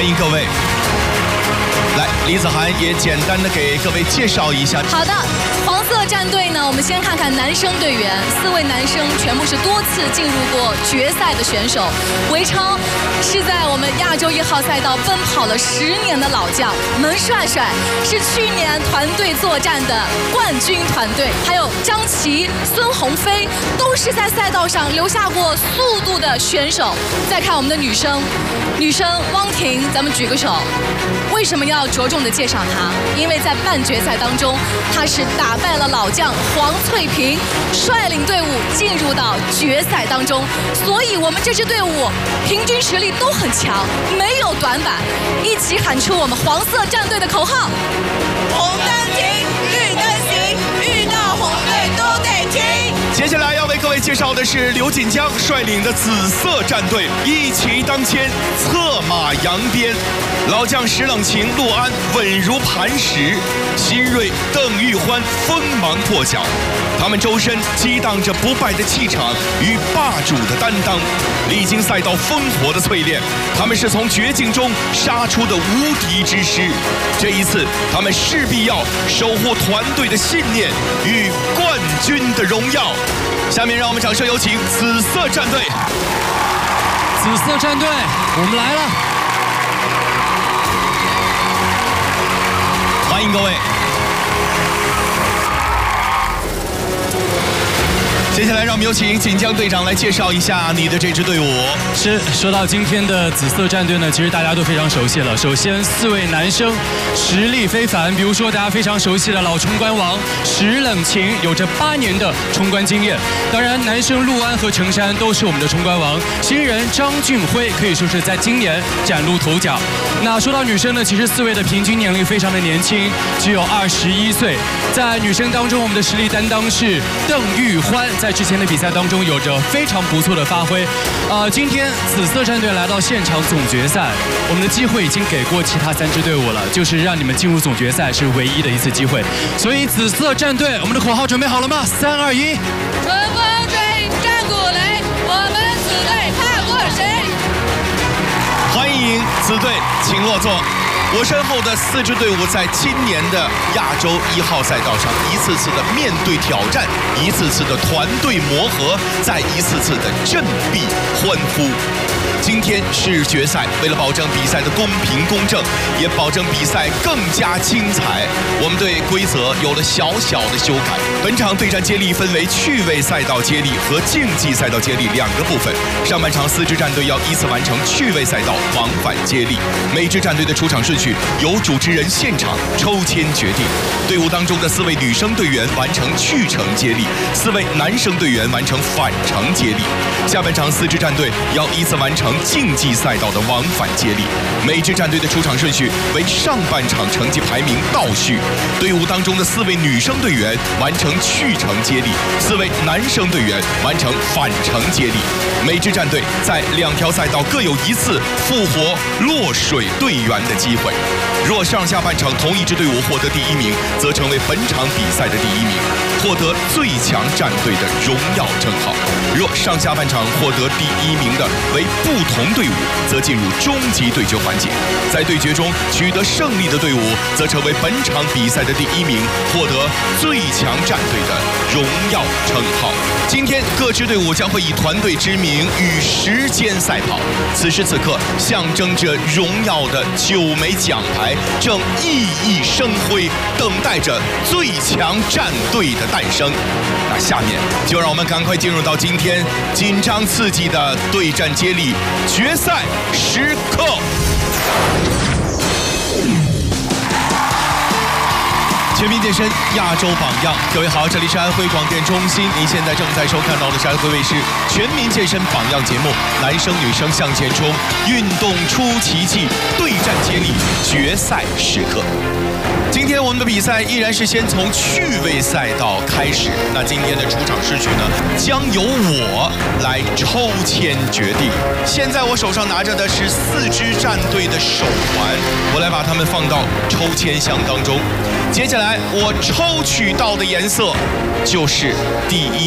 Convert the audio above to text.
欢迎各位。来，李子涵也简单的给各位介绍一下。 好的，黄色战队呢，我们先看看男生队员，4位男生全部是多次进入过决赛的选手。韦超是在我们亚洲1号赛道奔跑了10年的老将，门帅帅是去年团队作战的冠军团队，还有张琪、孙鸿飞都是在赛道上留下过速度的选手。再看我们的女生汪婷，咱们举个手。为什么要着重的介绍她？因为在半决赛当中，她是打败了老将黄翠萍，率领队伍进入到决赛当中。所以我们这支队伍平均实力都很强，没有短板。一起喊出我们黄色战队的口号： 红灯停，绿灯行，遇到红队都得停。 接下来要为各位介绍的是刘锦江率领的紫色战队，一骑当千，策马扬鞭。老将石冷晴、陆安稳如磐石，新锐邓玉欢锋芒破晓。他们周身激荡着不败的气场与霸主的担当，历经赛道烽火的淬炼，他们是从绝境中杀出的无敌之师。这一次，他们势必要守护团队的信念与冠军的荣耀。下面让我们掌声有请紫色战队。 紫色战队，我们来了。 欢迎各位。接下来，让我们有请锦江队长来介绍一下你的这支队伍。 是，说到今天的紫色战队呢，其实大家都非常熟悉了。首先，4位男生实力非凡，比如说大家非常熟悉的老冲关王石冷晴，有着8年的冲关经验。当然，男生陆安和程山都是我们的冲关王。新人张俊辉可以说是在今年崭露头角。那说到女生呢，其实4位的平均年龄非常的年轻，只有21岁。在女生当中，我们的实力担当是邓玉欢。在之前的比赛当中有着非常不错的发挥，今天紫色战队来到现场总决赛，我们的机会已经给过其他3支队伍了，就是让你们进入总决赛是唯一的一次机会。所以紫色战队，我们的口号准备好了吗？3、2、1。 春风吹，战鼓擂，我们紫队怕过谁？ 欢迎紫队，请落座。我身后的4支队伍在今年的亚洲1号赛道上，一次次的面对挑战，一次次的团队磨合，再一次次的振臂欢呼。今天是决赛，为了保证比赛的公平公正，也保证比赛更加精彩，我们对规则有了小小的修改。本场对战接力分为趣味赛道接力和竞技赛道接力2个部分。上半场4支战队要依次完成趣味赛道往返接力，每支战队的出场顺序由主持人现场抽签决定。队伍当中的4位女生队员完成去程接力，4位男生队员完成返程接力。下半场4支战队要依次完成竞技赛道的往返接力，每支战队的出场顺序为上半场成绩排名倒序。队伍当中的4位女生队员完成去程接力，4位男生队员完成返程接力。每支战队在2条赛道各有1次复活落水队员的机会。若上下半场同一支队伍获得第1名，则成为本场比赛的第1名，获得最强战队的荣耀称号。若上下半场获得第1名的为不同队伍，则进入终极对决环节。在对决中取得胜利的队伍，则成为本场比赛的第1名，获得最强战队的荣耀称号。今天各支队伍将会以团队之名与时间赛跑。此时此刻，象征着荣耀的9枚奖牌正熠熠生辉，等待着最强战队的诞生。那下面就让我们赶快进入到今天紧张刺激的对战接力决赛时刻。全民健身亚洲榜样，各位好，这里是安徽广电中心，您现在正在收看到的是安徽卫视全民健身榜样节目，男生女生向前冲，运动出奇迹，对战接力决赛时刻。今天我们的比赛依然是先从趣味赛道开始，那今天的出场顺序呢，将由我来抽签决定。现在我手上拿着的是4支战队的手环，我来把它们放到抽签箱当中。接下来我抽取到的颜色就是第1